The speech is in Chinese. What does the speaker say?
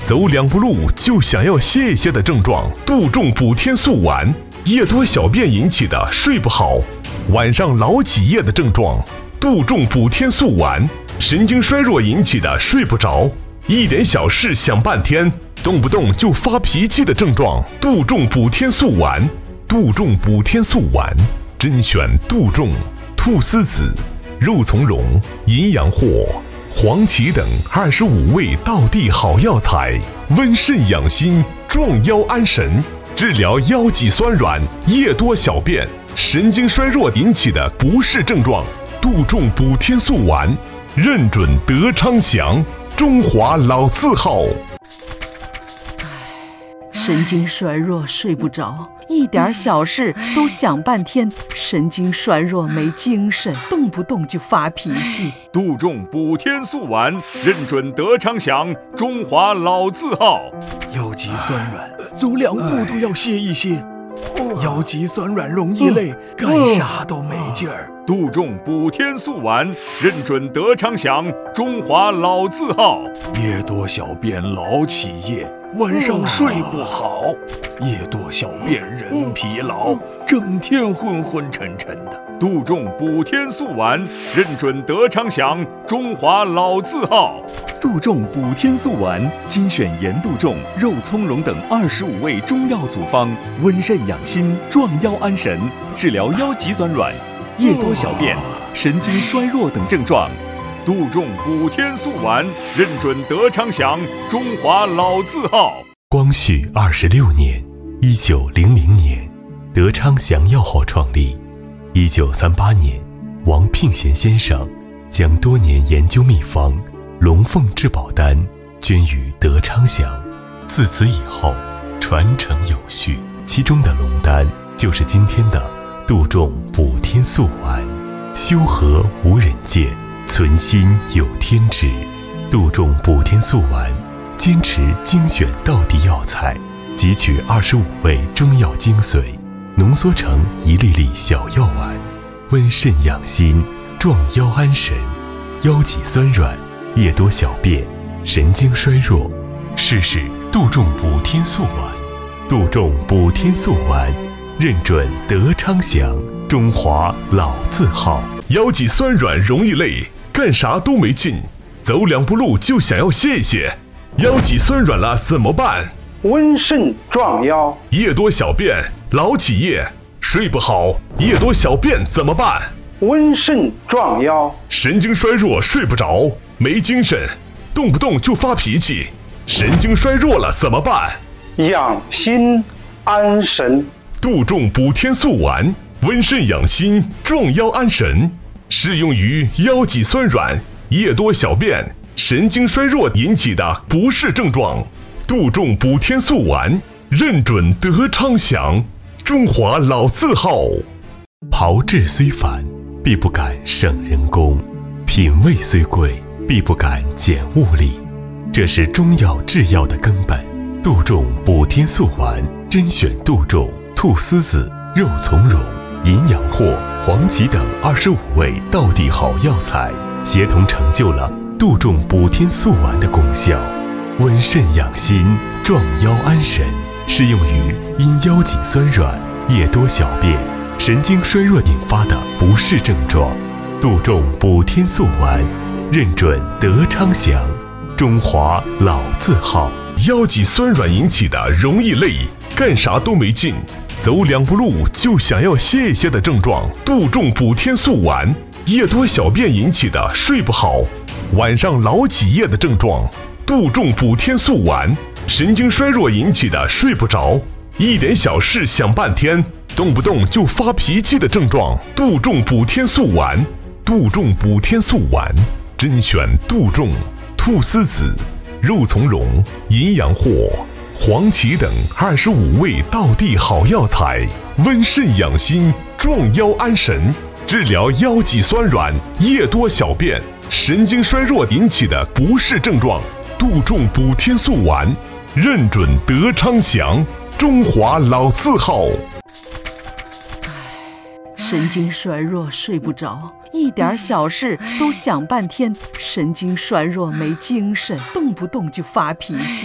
走两步路就想要歇一歇的症状，杜仲补天素丸；夜多小便引起的睡不好，晚上老起夜的症状，杜仲补天素丸；神经衰弱引起的睡不着，一点小事想半天，动不动就发脾气的症状，杜仲补天素丸。杜仲补天素丸，甄选杜仲、菟丝子、肉苁蓉、淫羊藿、黄芪等25味道地好药材，温肾养心，壮腰安神，治疗腰脊酸软、夜多小便、神经衰弱引起的不适症状。杜仲补天素丸，认准德昌祥，中华老字号。 神经衰弱睡不着，一点小事都想半天，神经衰弱没精神，动不动就发脾气。 杜仲补天素丸，认准德昌祥，中华老字号。 腰脊酸软，走两步都要歇一歇。腰脊酸软容易累，干啥都没劲儿。 杜仲补天素丸，认准德昌祥，中华老字号。 夜多小便老起夜，晚上睡不好，夜多小便人疲劳，整天昏昏沉沉的。 杜仲补天素丸，认准德昌祥，中华老字号。 杜仲补天素丸，精选盐杜仲、肉苁蓉等25味中药组方，温肾养心，壮腰安神，治疗腰脊酸软、夜多小便、神经衰弱等症状。 杜仲补天素丸，认准德昌祥，中华老字号。 光绪26年，1900年，德昌祥药号创立。1938年，王聘贤先生将多年研究秘方龙凤至宝丹捐于德昌祥，自此以后传承有序。其中的龙丹就是今天的杜仲补天素丸。修和无人见，存心有天知。杜仲补天素丸坚持精选道地药材，汲取25味中药精髓，浓缩成一粒粒小药丸，温肾养心，壮腰安神，腰脊酸软、夜多小便、神经衰弱，试试杜仲补天素丸。杜仲补天素丸，认准德昌祥，中华老字号。腰脊酸软容易累，干啥都没劲，走两步路就想要歇一歇。腰脊酸软了怎么办？ 温肾壮腰。 夜多小便老起夜，睡不好，夜多小便怎么办？ 温肾壮腰。 神经衰弱睡不着，没精神，动不动就发脾气，神经衰弱了怎么办？ 养心安神。 杜仲补天素丸，温肾养心，壮腰安神，适用于腰脊酸软、夜多小便、神经衰弱引起的不适症状。杜仲补天素丸，认准德昌祥，中华老字号。炮制虽繁，必不敢省人工；品味虽贵，必不敢减物力。这是中药制药的根本。杜仲补天素丸，甄选杜仲、菟丝子、肉苁蓉、淫羊藿、黄芪等25味道地好药材，协同成就了杜仲补天素丸的功效。温肾养心，壮腰安神，适用于因腰脊酸软、夜多小便、神经衰弱引发的不适症状。杜仲补天素丸，认准德昌祥，中华老字号。腰脊酸软引起的容易累，干啥都没劲，走两步路就想要歇一歇的症状，杜仲补天素丸；夜多小便引起的睡不好，晚上老起夜的症状，杜仲补天素丸；神经衰弱引起的睡不着，一点小事想半天，动不动就发脾气的症状，杜仲补天素丸。杜仲补天素丸，甄选杜仲、菟丝子、肉苁蓉、淫羊藿、黄芪等25味道地好药材，温肾养心，壮腰安神，治疗腰脊酸软、夜多小便、神经衰弱引起的不适症状。杜仲补天素丸，认准德昌祥，中华老字号。 神经衰弱睡不着，一点小事都想半天，神经衰弱没精神，动不动就发脾气。